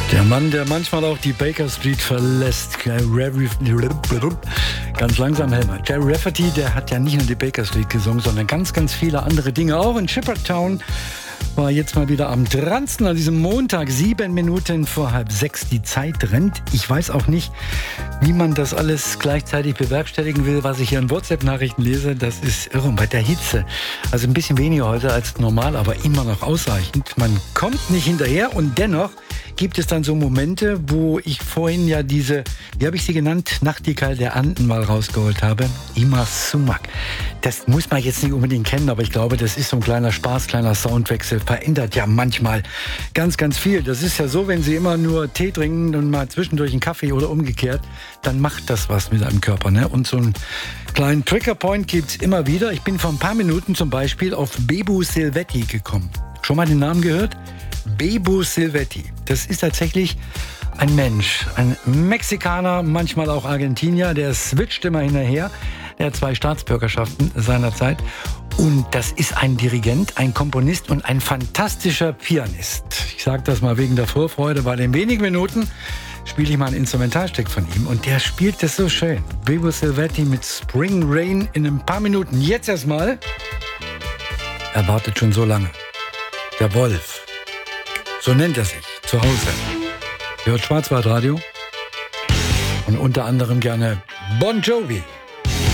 Der Mann, der manchmal auch die Baker Street verlässt. Ganz langsam, Helmer. Jerry Rafferty, der hat ja nicht nur die Baker Street gesungen, sondern ganz, ganz viele andere Dinge. Auch in Shepperton war jetzt mal wieder am dransten an diesem Montag, 7 Minuten vor 5:30. Die Zeit rennt. Ich weiß auch nicht, wie man das alles gleichzeitig bewerkstelligen will, was ich hier in WhatsApp-Nachrichten lese. Das ist irre. Und bei der Hitze, also ein bisschen weniger heute als normal, aber immer noch ausreichend. Man kommt nicht hinterher und dennoch gibt es dann so Momente, wo ich vorhin ja diese, wie habe ich sie genannt, Nachtigall der Anden mal rausgeholt habe. Ima Sumac. Das muss man jetzt nicht unbedingt kennen, aber ich glaube, das ist so ein kleiner Spaß, kleiner Soundwechsel. Verändert ja manchmal ganz, ganz viel. Das ist ja so, wenn Sie immer nur Tee trinken und mal zwischendurch einen Kaffee oder umgekehrt, dann macht das was mit einem Körper, ne? Und so einen kleinen Triggerpoint gibt's immer wieder. Ich bin vor ein paar Minuten zum Beispiel auf Bebu Silvetti gekommen. Schon mal den Namen gehört? Bebu Silvetti. Das ist tatsächlich ein Mensch, ein Mexikaner, manchmal auch Argentinier, der switcht immer hinterher. Der hat 2 Staatsbürgerschaften seinerzeit. Und das ist ein Dirigent, ein Komponist und ein fantastischer Pianist. Ich sage das mal wegen der Vorfreude, weil in wenigen Minuten spiele ich mal ein Instrumentalstück von ihm. Und der spielt das so schön. Bebu Silvetti mit Spring Rain in ein paar Minuten. Jetzt erstmal. Er wartet schon so lange. Der Wolf. So nennt er sich, zu Hause. Hört Schwarzwaldradio und unter anderem gerne Bon Jovi.